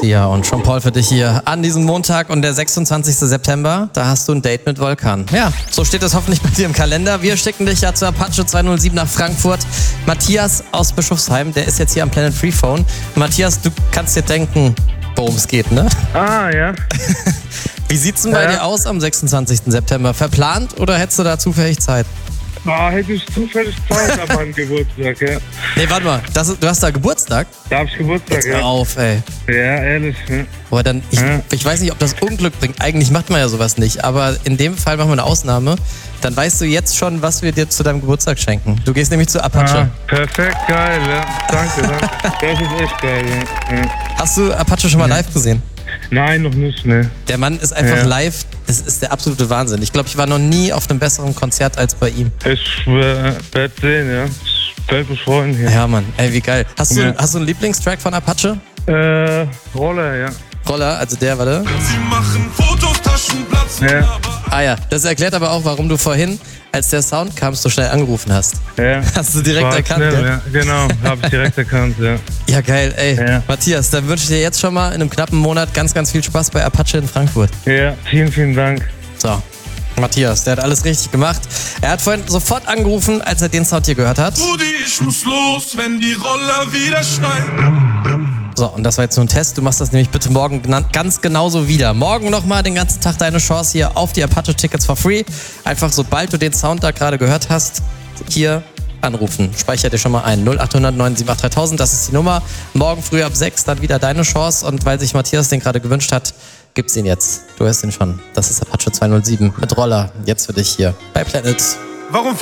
Sia und Jean-Paul für dich hier an diesem Montag und der 26. September, da hast du ein Date mit Volkan. Ja, so steht es hoffentlich bei dir im Kalender. Wir schicken dich ja zur Apache 207 nach Frankfurt. Matthias aus Bischofsheim, der ist jetzt hier am Planet Freephone. Matthias, du kannst dir denken, worum es geht, ne? Ah, ja. Wie sieht's denn bei dir aus am 26. September? Verplant oder hättest du da zufällig Zeit? Hätte ich zufällig Zeit an meinem Geburtstag, ja. Nee, warte mal, du hast da Geburtstag? Da hab ich Geburtstag, Hör ja. auf, ey. Ja, ehrlich, ne? Boah, dann, ich weiß nicht, ob das Unglück bringt. Eigentlich macht man ja sowas nicht. Aber in dem Fall machen wir eine Ausnahme. Dann weißt du jetzt schon, was wir dir zu deinem Geburtstag schenken. Du gehst nämlich zu Apache. Perfekt, geil, ja. Danke. Das ist echt geil, ja. Hast du Apache schon mal live gesehen? Nein, noch nicht, ne. Der Mann ist einfach live. Das ist der absolute Wahnsinn. Ich glaube, ich war noch nie auf einem besseren Konzert als bei ihm. Ich werde sehen, ja. Ich werde mich freuen hier. Ja, Mann. Ey, wie geil. Hast du einen Lieblingstrack von Apache? Roller, ja. Roller, also der, warte. Sie machen Fotos, Taschenplatz. Ja. Ah ja, das erklärt aber auch, warum du vorhin, als der Sound kam, so schnell angerufen hast. Ja. Hast du direkt War erkannt, schnell, gell? ja. Genau, habe ich direkt erkannt, ja. Ja, geil, ey. Ja. Matthias, dann wünsche ich dir jetzt schon mal in einem knappen Monat ganz, ganz viel Spaß bei Apache in Frankfurt. Ja, vielen Dank. So, Matthias, der hat alles richtig gemacht. Er hat vorhin sofort angerufen, als er den Sound hier gehört hat. Rudi, ich muss los, wenn die Roller wieder schneien. So, und das war jetzt nur ein Test. Du machst das nämlich bitte morgen ganz genauso wieder. Morgen nochmal den ganzen Tag deine Chance hier auf die Apache-Tickets for free. Einfach sobald du den Sound da gerade gehört hast, hier anrufen. Speicher dir schon mal ein. 0800 978 3000, das ist die Nummer. Morgen früh ab 6 dann wieder deine Chance. Und weil sich Matthias den gerade gewünscht hat, gibt's ihn jetzt. Du hörst ihn schon. Das ist Apache 207 mit Roller. Jetzt für dich hier bei Planet. Warum